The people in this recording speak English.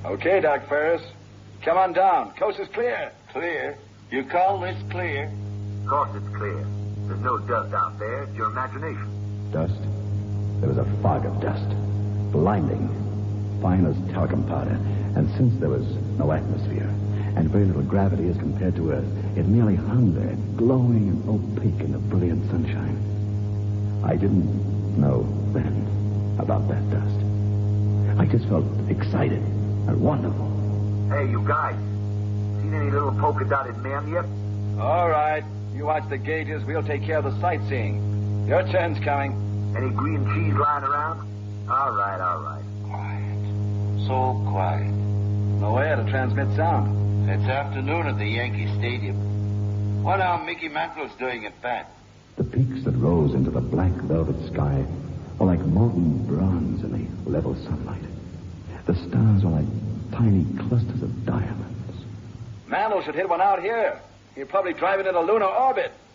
Okay, Doc Ferris. Come on down. Coast is clear. Clear? You call this clear? Of course it's clear. There's no dust out there. It's your imagination. Dust? There was a fog of dust. Blinding. Fine as talcum powder. And since there was no atmosphere, and very little gravity as compared to Earth, it merely hung there, glowing and opaque in the brilliant sunshine. I didn't know then about that dust. I just felt excited and wonderful. Hey, you guys. Seen any little polka-dotted men yet? All right. You watch the gauges. We'll take care of the sightseeing. Your turn's coming. Any green cheese lying around? All right. Quiet. So quiet. No air to transmit sound. It's afternoon at the Yankee Stadium. What are Mickey Mantle's doing at bat? The peaks that rose into the black velvet sky were like molten bronze in the level sunlight. The stars were like tiny clusters of diamonds. Mantle should hit one out here. He'll probably drive it into lunar orbit.